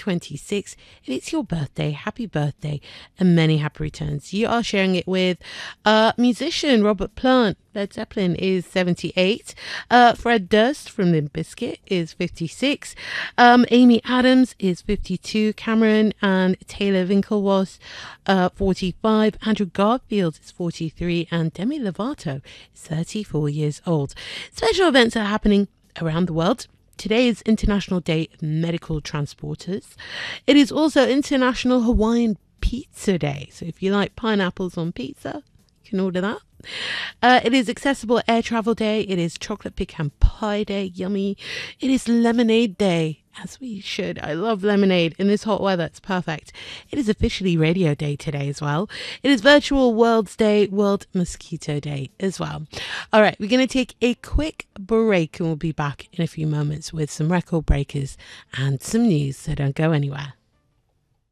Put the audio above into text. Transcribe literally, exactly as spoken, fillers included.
twenty-six. If it's your birthday, happy birthday and many happy returns. You are sharing it with uh, musician Robert Plant. Led Zeppelin is seventy-eight. Uh, Fred Durst from Limp Bizkit is fifty-six. Um, Amy Adams is fifty-two. Cameron and Taylor Winklevoss, uh, forty-five. Andrew Garfield is forty-three. And Demi Lovato is thirty-four years old. Special events are happening around the world. Today is International Day of Medical Transporters. It is also International Hawaiian Pizza Day. So if you like pineapples on pizza, you can order that. Uh, it is Accessible Air Travel Day. It is Chocolate Pecan Pie Day. Yummy. It is Lemonade Day. As we should. I love lemonade in this hot weather. It's perfect. It is officially Radio Day today as well. It is Virtual World's Day, World Mosquito Day as well. All right, we're going to take a quick break and we'll be back in a few moments with some record breakers and some news, so don't go anywhere.